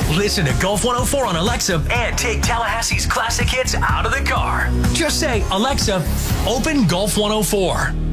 Listen to Golf 104 on Alexa and take Tallahassee's classic hits out of the car. Just say, Alexa, open Golf 104.